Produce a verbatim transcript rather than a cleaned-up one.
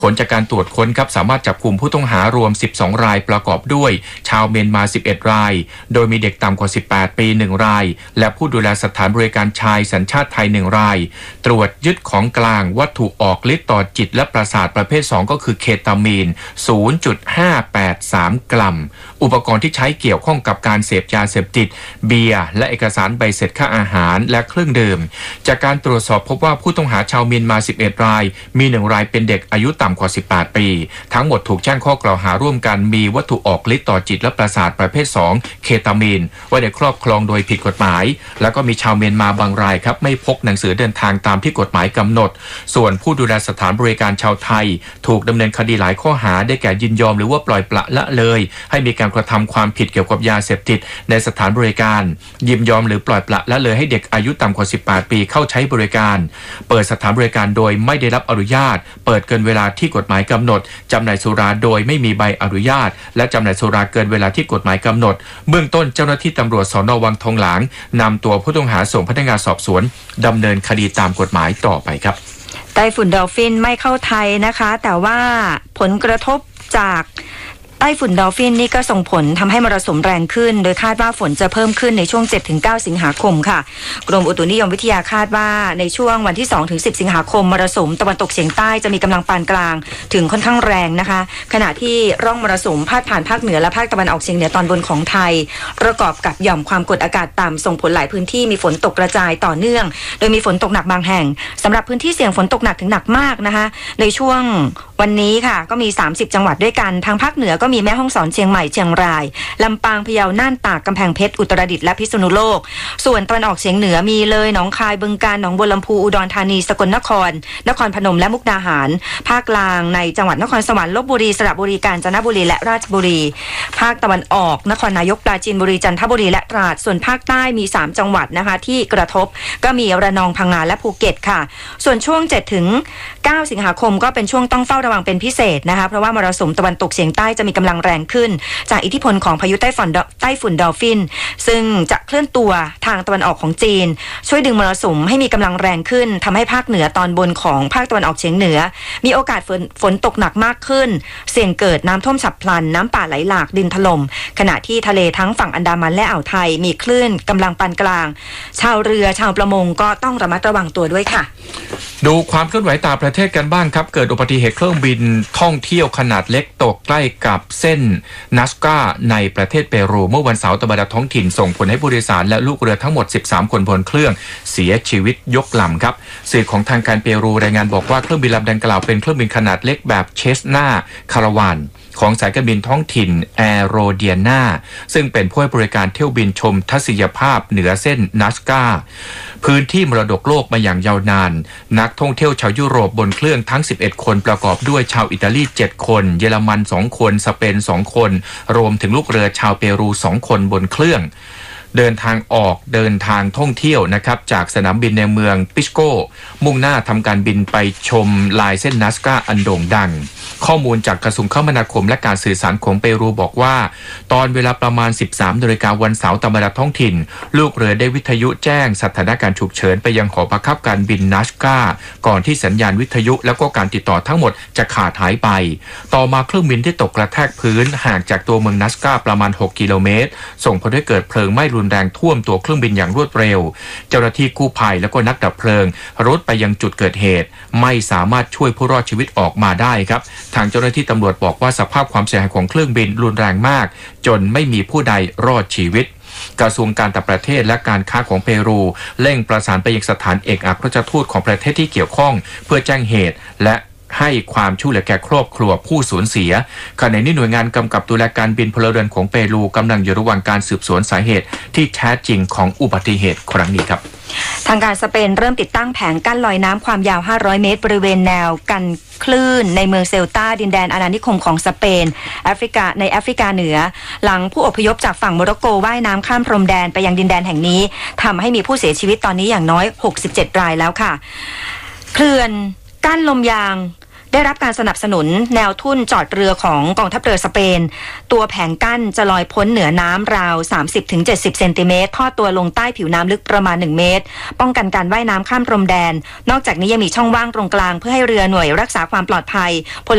ผลจากการตรวจค้นครับสามารถจับกลุ่มผู้ต้องหารวมสิบสองรายประกอบด้วยชาวเมียนมาสิบเอ็ดรายโดยมีเด็กต่ำกว่าสิบแปดปีหนึ่งรายและผู้ดูแลสถานบริการชายสัญชาติไทยหนึ่งรายตรวจยึดของกลางวัตถุออกฤทธิ์ต่อจิตและประสาทประเภทสองก็คือเคตามีน ศูนย์จุดห้าแปดสาม กรัมอุปกรณ์ที่ใช้เกี่ยวข้องกับการเสพยาเสพติดเบียร์และเอกสารใบเสร็จค่าอาหารและเครื่องดื่มจากการตรวจสอบพบว่าผู้ต้องหาชาวเมียนมาสิบเอ็ดรายมีหนึ่งรายเป็นเด็กอายุต่ำกว่าสิบแปดปีทั้งหมดถูกแจ้งข้อกล่าวหาร่วมกันมีวัตถุออกฤทธิ์ต่อจิตและประสาทประเภทสองเคตามีนไว้ในครอบครองโดยผิดกฎหมายแล้วก็มีชาวเมียนมาบางรายครับไม่พกหนังสือเดินทางตามที่กฎหมายกำหนดส่วนผู้ดูแลสถานบริการชาวไทยถูกดำเนินคดีหลายข้อหาได้แก่ยินยอมหรือว่าปล่อยปละละเลยให้มีการกระทำความผิดเกี่ยวกับยาเสพติดในสถานบริการยินยอมหรือปล่อยปละละเลยให้เด็กอายุต่ำกว่าสิบแปดปีเข้าใช้บริการเปิดสถานบริการโดยไม่ได้รับอนุญาตเปิดเกินเวลาที่กฎหมายกำหนดจำหน่ายสุราโดยไม่มีใบอนุญาตและจำหน่ายสุราเกินเวลาที่กฎหมายกำหนดเบื้องต้นเจ้าหน้าที่ตำรวจสน.วังทองหลางนำตัวผู้ต้องหาส่งพนักงานสอบสวนดำเนินคดีตามกฎหมายต่อไปครับไต้ฝุ่นดอลฟินไม่เข้าไทยนะคะแต่ว่าผลกระทบจากไต้ฝุ่นดอลฟินนี่ก็ส่งผลทำให้มรสุมแรงขึ้นโดยคาดว่าฝนจะเพิ่มขึ้นในช่วง เจ็ดถึงเก้า สิงหาคมค่ะกรมอุตุนิยมวิทยาคาดว่าในช่วงวันที่ สองถึงสิบ สิงหาคมมรสุมตะวันตกเฉียงใต้จะมีกำลังปานกลางถึงค่อนข้างแรงนะคะขณะที่ร่องมรสุมพาดผ่านภาคเหนือและภาคตะวันออกเฉียงเหนือตอนบนของไทยประกอบกับหย่อมความกดอากาศต่ำส่งผลหลายพื้นที่มีฝนตกกระจายต่อเนื่องโดยมีฝนตกหนักบางแห่งสำหรับพื้นที่เสี่ยงฝนตกหนักถึงหนักมากนะคะในช่วงวันนี้ค่ะก็มีสามสิบจังหวัดด้วยกันทางภาคเหนือก็มีแม่ฮ่องสอนเชียงใหม่เชียงรายลำปางพะเยาน่านตากกำแพงเพชรอุตรดิตถ์และพิษณุโลกส่วนตะวันออกเฉียงเหนือมีเลยหนองคายบึงกาฬหนองบัวลำพูอุดรธานีสกลนครนครพนมและมุกดาหารภาคกลางในจังหวัดนครสวรรค์ลพบุรีสระบุรีกาญจนบุรีและราชบุรีภาคตะวันออกนครนายกปราจีนบุรีจันทบุรีและตราดส่วนภาคใต้มีสามจังหวัดนะคะที่กระทบก็มีระนองพังงาและภูเก็ตค่ะส่วนช่วง เจ็ดถึงเก้า สิงหาคมก็เป็นช่วงต้องเฝ้าระวังเป็นพิเศษนะคะเพราะว่ามรสุมตะวันตกเฉียงใต้จะมีกำลังแรงขึ้นจากอิทธิพลของพายุไต้ฝุ่นไต้ฝุ่นดอลฟินซึ่งจะเคลื่อนตัวทางตะวันออกของจีนช่วยดึงมรสุมให้มีกำลังแรงขึ้นทำให้ภาคเหนือตอนบนของภาคตะวันออกเฉียงเหนือมีโอกาสฝนฝนตกหนักมากขึ้นเสี่ยงเกิดน้ำท่วมฉับพลันน้ำป่าไหลหลากดินถล่มขณะที่ทะเลทั้งฝั่งอันดามันและอ่าวไทยมีคลื่นกำลังปานกลางชาวเรือชาวประมงก็ต้องระมัดระวังตัวด้วยค่ะดูความเคลื่อนไหวต่างประเทศกันบ้างครับเกิดอุบัติเหตุเครื่องบินท่องเที่ยวขนาดเล็กตกใกล้กับเส้นนัสกาในประเทศเปรูเมื่อวันเสาร์ตามเวลาท้องถิ่นส่งผลให้ผู้โดยสารและลูกเรือทั้งหมดสิบสามคนบนเครื่องเสียชีวิตยกลำครับสื่อของทางการเปรูรายงานบอกว่าเครื่องบินลำดังกล่าวเป็นเครื่องบินขนาดเล็กแบบเชสนาคาราวานของสายการบินท้องถิ่นแอโรเดียนาซึ่งเป็นผู้ให้บริการเที่ยวบินชมทัศนียภาพเหนือเส้นนัสกาพื้นที่มรดกโลกมาอย่างยาวนานนักท่องเที่ยวชาวยุโรปบนเครื่องทั้งสิบเอ็ดคนประกอบด้วยชาวอิตาลีเจ็ดคนเยอรมันสองคนสเปนสองคนรวมถึงลูกเรือชาวเปรูสองคนบนเครื่องเดินทางออกเดินทางท่องเที่ยวนะครับจากสนามบินในเมืองปิสโกมุ่งหน้าทำการบินไปชมลายเส้นนัสกาอันโด่งดังข้อมูลจากกระทรวงคมนาคมและการสื่อสารของเปรูบอกว่าตอนเวลาประมาณ สิบสามนาฬิกาวันเสาร์ตามเวลาท้องถิ่นลูกเรือได้วิทยุแจ้งสถานการณ์ฉุกเฉินไปยังหอบังคับการบินนัสกาก่อนที่สัญญาณวิทยุแล้วก็การติดต่อทั้งหมดจะขาดหายไปต่อมาเครื่องบินที่ตกกระแทกพื้นห่างจากตัวเมืองนัสกาประมาณหกกิโลเมตรส่งผลให้เกิดเพลิงไหม้รุนแรงท่วมตัวเครื่องบินอย่างรวดเร็วเจ้าหน้าที่กู้ภัยแล้วก็นักดับเพลิงรุดไปยังจุดเกิดเหตุไม่สามารถช่วยผู้รอดชีวิตออกมาได้ครับทางเจ้าหน้าที่ตำรวจบอกว่าสภาพความเสียหายของเครื่องบินรุนแรงมากจนไม่มีผู้ใดรอดชีวิตกระทรวงการต่างประเทศและการค้าของเปรูเร่งประสานไปยังสถานเอกอัครราชทูตของประเทศที่เกี่ยวข้องเพื่อแจ้งเหตุและให้ความช่วยเหลือแก่ครอบครัวผู้สูญเสียขณะนี้หน่วยงานกำกับดูแลการบินพลเรือนของเปรูกำลังอยู่ระหว่างการสืบสวนสาเหตุที่แท้จริงของอุบัติเหตุครั้งนี้ครับทางการสเปนเริ่มติดตั้งแผงกั้นลอยน้ำความยาวห้าร้อยเมตรบริเวณแนวกันคลื่นในเมืองเซลตาดินแดนอาณานิคมของสเปนแอฟริกาในแอฟริกาเหนือหลังผู้อพยพจากฝั่งโมร็อกโกว่ายน้ำข้ามพรมแดนไปยังดินแดนแห่งนี้ทำให้มีผู้เสียชีวิตตอนนี้อย่างน้อยหกสิบเจ็ดรายแล้วค่ะเขื่อนกั้นลมยางได้รับการสนับสนุนแนวทุ่นจอดเรือของกองทัพเรือสเปนตัวแผงกั้นจะลอยพ้นเหนือน้ำราว สามสิบถึงเจ็ดสิบ เซนติเมตรทอดตัวลงใต้ผิวน้ำลึกประมาณหนึ่งเมตรป้องกันการว่ายน้ำข้ามพรมแดนนอกจากนี้ยังมีช่องว่างตรงกลางเพื่อให้เรือหน่วยรักษาความปลอดภัย